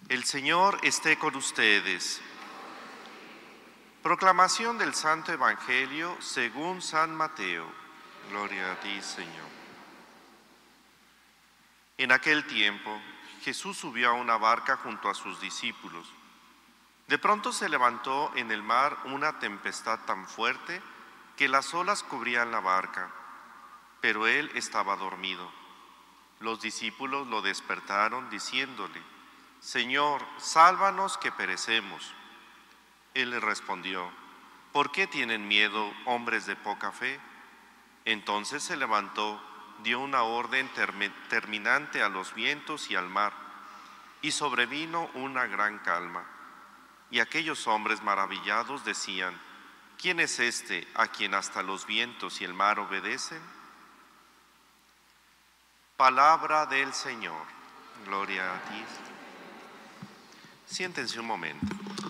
El Señor esté con ustedes. Proclamación del Santo Evangelio según San Mateo. Gloria a ti, Señor. En aquel tiempo, Jesús subió a una barca junto a sus discípulos. De pronto se levantó en el mar una tempestad tan fuerte que las olas cubrían la barca, pero él estaba dormido. Los discípulos lo despertaron diciéndole: Señor, sálvanos que perecemos. Él les respondió: ¿por qué tienen miedo, hombres de poca fe? Entonces se levantó, dio una orden terminante a los vientos y al mar, y sobrevino una gran calma. Y aquellos hombres maravillados decían: ¿quién es este a quien hasta los vientos y el mar obedecen? Palabra del Señor. Gloria a ti. Siéntense un momento.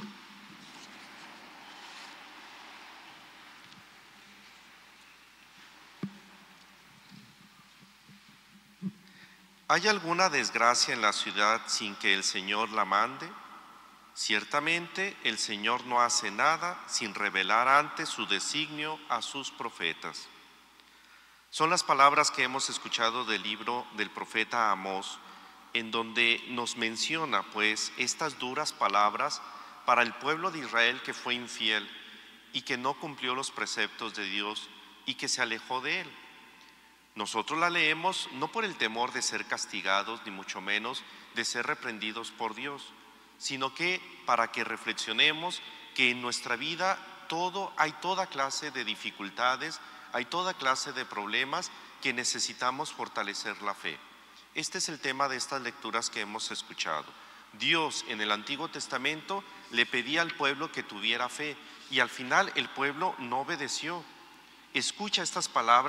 ¿Hay alguna desgracia en la ciudad sin que el Señor la mande? Ciertamente el Señor no hace nada sin revelar antes su designio a sus profetas. Son las palabras que hemos escuchado del libro del profeta Amós, en donde nos menciona pues estas duras palabras para el pueblo de Israel que fue infiel y que no cumplió los preceptos de Dios y que se alejó de él. Nosotros la leemos no por el temor de ser castigados, ni mucho menos de ser reprendidos por Dios, sino que para que reflexionemos que en nuestra vida hay toda clase de dificultades, hay toda clase de problemas que necesitamos fortalecer la fe. Este es el tema de estas lecturas que hemos escuchado. Dios en el Antiguo Testamento le pedía al pueblo que tuviera fe y al final el pueblo no obedeció. Escucha estas palabras